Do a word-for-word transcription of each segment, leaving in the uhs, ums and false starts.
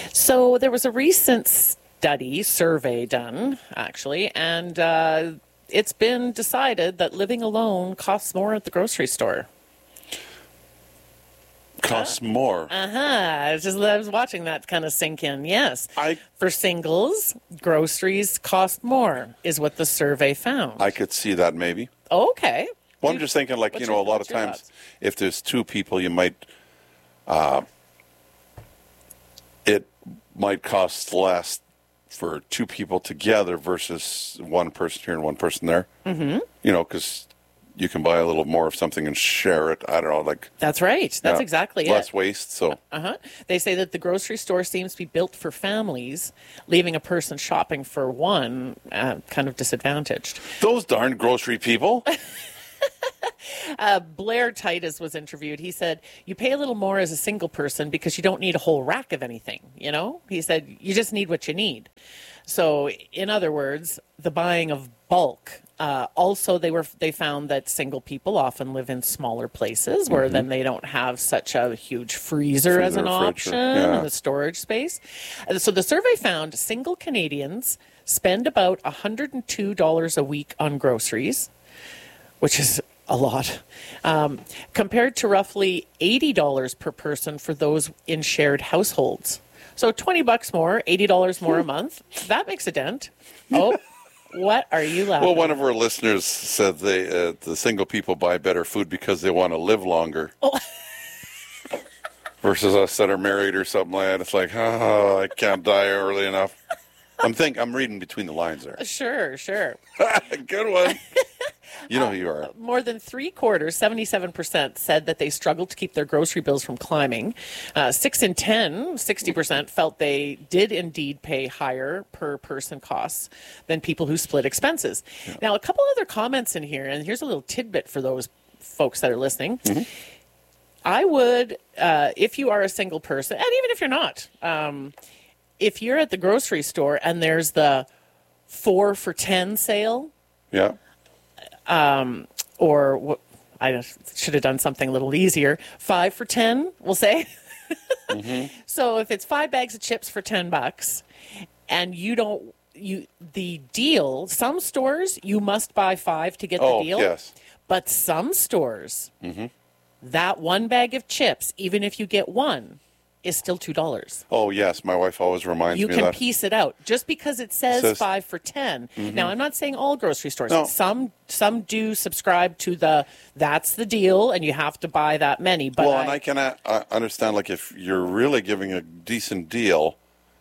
So there was a recent study, survey done, actually, and uh, it's been decided that living alone costs more at the grocery store. Costs more. Uh-huh. It's just, I was watching that kind of sink in. Yes. I For singles, groceries cost more, is what the survey found. I could see that maybe. Okay. Well, I'm just thinking, like, What's you know, your- a lot of what's your times thoughts? if there's two people, you might, uh, it might cost less for two people together versus one person here and one person there. Mm-hmm. You know, because you can buy a little more of something and share it. I don't know, like. That's right. That's yeah, exactly it. Less waste, so. Uh-huh. They say that the grocery store seems to be built for families, leaving a person shopping for one uh, kind of disadvantaged. Those darn grocery people. Uh, Blair Titus was interviewed. He said, you pay a little more as a single person because you don't need a whole rack of anything, you know? He said, you just need what you need. So, in other words, the buying of bulk. Uh, also, they were they found that single people often live in smaller places where Mm-hmm. then they don't have such a huge freezer, as Freezer an or fridge, option or- yeah. and the storage space. And so the survey found single Canadians spend about one hundred two dollars a week on groceries, which is a lot, um, compared to roughly eighty dollars per person for those in shared households. So twenty bucks more, eighty dollars more a month. That makes a dent. Oh, what are you laughing Well, one at? of our listeners said they uh, the single people buy better food because they want to live longer. Oh. Versus us that are married or something like that. It's like, oh, I can't die early enough. I'm think I'm reading between the lines there. Sure, sure. Good one. You know who you are. More than three quarters, seventy-seven percent, said that they struggled to keep their grocery bills from climbing. Uh, six in ten, sixty percent, felt they did indeed pay higher per person costs than people who split expenses. Yeah. Now, a couple other comments in here, and here's a little tidbit for those folks that are listening. Mm-hmm. I would, uh, if you are a single person, and even if you're not, um, if you're at the grocery store and there's the four for ten sale, yeah. Um, or what, I should have done something a little easier. Five for ten, we'll say. mm-hmm. So if it's five bags of chips for ten bucks, and you don't, you the deal. Some stores you must buy five to get oh, the deal. Yes. But some stores, mm-hmm. that one bag of chips, even if you get one, is still two dollars. Oh, yes. My wife always reminds you me of that. You can piece it out. Just because it says, says, five for ten. Mm-hmm. Now, I'm not saying all grocery stores. No. Some some do subscribe to the, that's the deal, and you have to buy that many. But well, I, and I can uh, understand, like, if you're really giving a decent deal,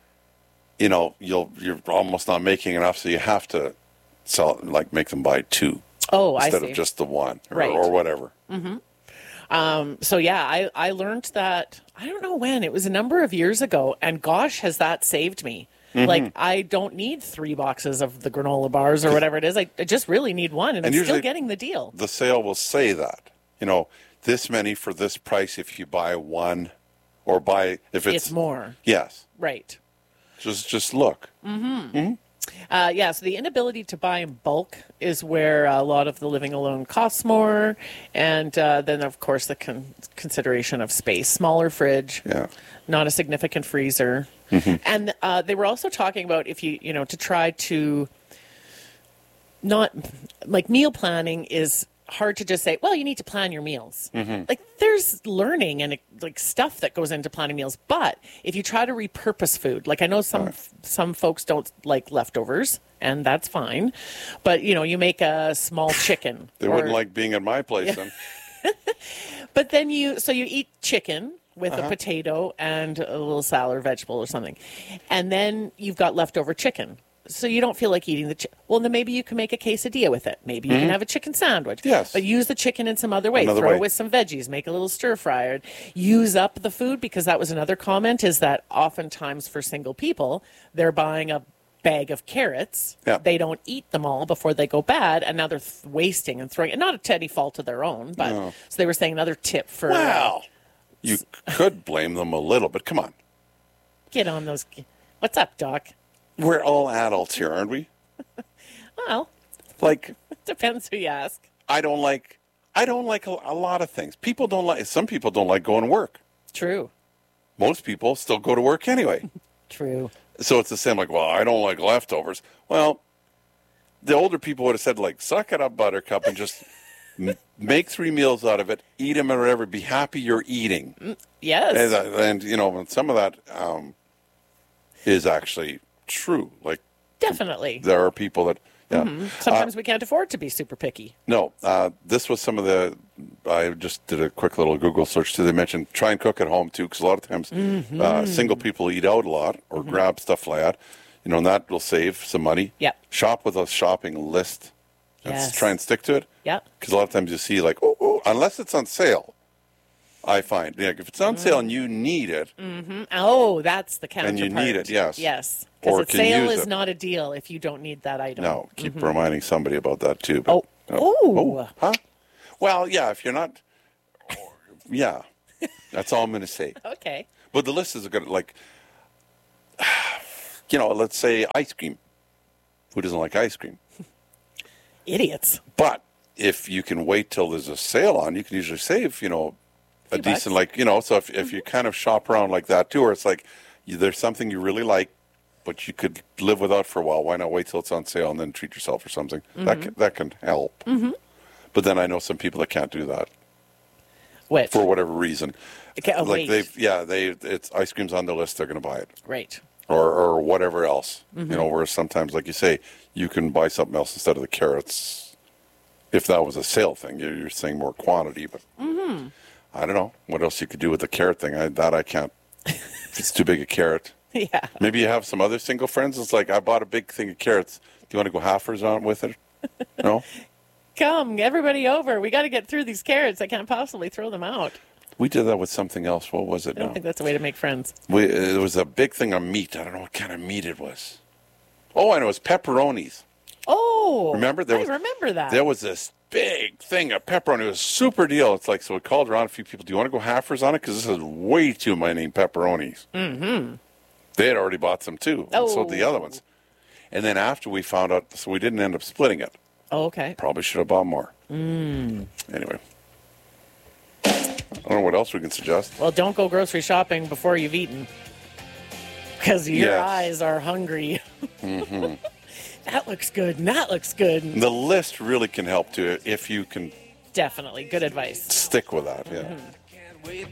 you know, you'll, you're almost not making enough, so you have to sell, like, make them buy two. Oh, I see. Instead of just the one or, right. or whatever. Mm-hmm. Um, so, yeah, I, I learned that, I don't know when, it was a number of years ago, and gosh, has that saved me. Mm-hmm. Like, I don't need three boxes of the granola bars or whatever it is. I, I just really need one, and, and I'm still getting the deal. The sale will say that, you know, this many for this price if you buy one, or buy, if it's... It's more. Yes. Right. Just, just look. Mm-hmm. Mm-hmm. Uh, yeah, so the inability to buy in bulk is where a lot of the living alone costs more. And uh, then, of course, the con- consideration of space. Smaller fridge, yeah. not a significant freezer. Mm-hmm. And uh, they were also talking about if you, you know, to try to not, like meal planning is hard to just say, well, you need to plan your meals. Mm-hmm. Like there's learning and like stuff that goes into planning meals. But if you try to repurpose food, like I know some right. some folks don't like leftovers, and that's fine. But you know, you make a small chicken. They or, wouldn't like being at my place yeah. then. But then you, so you eat chicken with uh-huh. a potato and a little salad or vegetable or something, and then you've got leftover chicken. So you don't feel like eating the chicken. Well, then maybe you can make a quesadilla with it. Maybe you mm-hmm. can have a chicken sandwich. Yes. But use the chicken in some other way. Another Throw way. it with some veggies. Make a little stir fry. Use up the food, because that was another comment, is that oftentimes for single people, they're buying a bag of carrots. Yeah. They don't eat them all before they go bad, and now they're th- wasting and throwing it. Not to any fault of their own, but no. So they were saying another tip for... Wow. Uh, you could blame them a little, but come on. Get on those... What's up, Doc? We're all adults here, aren't we? Well, like depends who you ask. I don't like I don't like a, a lot of things. People don't like some people don't like going to work. True. Most people still go to work anyway. True. So it's the same, like, well, I don't like leftovers. Well, the older people would have said, like, suck it up, Buttercup, and just m- make three meals out of it, eat them or whatever, be happy you're eating. Yes. And, uh, and you know, and some of that um, is actually true. Like, Definitely. there are people that, yeah. Mm-hmm. Sometimes we can't afford to be super picky. No, uh, this was some of the, I just did a quick little Google search too. They mentioned try and cook at home too, because a lot of times Mm-hmm. uh, single people eat out a lot or Mm-hmm. grab stuff like that. You know, and that will save some money. Yeah. Shop with a shopping list. And s- Yes. try and stick to it. Yeah. Because a lot of times you see like, oh, oh, unless it's on sale, I find. Yeah, if it's on Mm. sale and you need it, Mm-hmm. Oh, that's the counterpart. you need it, yes. Yes. Or Because a can sale use is it. not a deal if you don't need that item. no, keep reminding somebody about that too. But, Oh. no. Ooh. Oh, huh? Well, yeah, if you're not, yeah, that's all I'm going to say. Okay. But the list is a good, like, you know, let's say ice cream. Who doesn't like ice cream? Idiots. But if you can wait till there's a sale on, you can usually save, you know, a Few decent, bucks. like, you know, so if, if you kind of shop around like that too, or it's like you, there's something you really like, but you could live without for a while. Why not wait till it's on sale and then treat yourself or something? That can, that can help. Mm-hmm. But then I know some people that can't do that Which? for whatever reason. Okay, oh, like wait. they, yeah, they, it's ice cream's on the list. They're going to buy it. Right. or or whatever else. Mm-hmm. You know, whereas sometimes, like you say, you can buy something else instead of the carrots. If that was a sale thing, you're, you're saying more quantity, but Mm-hmm. I don't know what else you could do with the carrot thing. I, that I can't. If it's too big a carrot. Yeah. Maybe you have some other single friends. It's like I bought a big thing of carrots. Do you want to go halfers on with it? No. Come, everybody over. We got to get through these carrots. I can't possibly throw them out. We did that with something else. What was it? I don't now? think that's a way to make friends. We, it was a big thing of meat. I don't know what kind of meat it was. Oh, I know. It was pepperonis. Oh, Remember? There I was, remember that. There was this big thing of pepperoni. It was a super deal. It's like, so we called around a few people. Do you want to go halfers on it? Because this is way too many pepperonis. Mm-hmm. They had already bought some too. And so did the Oh. other ones. And then after we found out, so we didn't end up splitting it. oh, okay. Probably should have bought more. Mm. Anyway. I don't know what else we can suggest. Well, don't go grocery shopping before you've eaten. Because your Yes. eyes are hungry. Mm-hmm. That looks good, and that looks good. The list really can help too if you can Definitely. Good advice. stick with that. Yeah. Mm-hmm.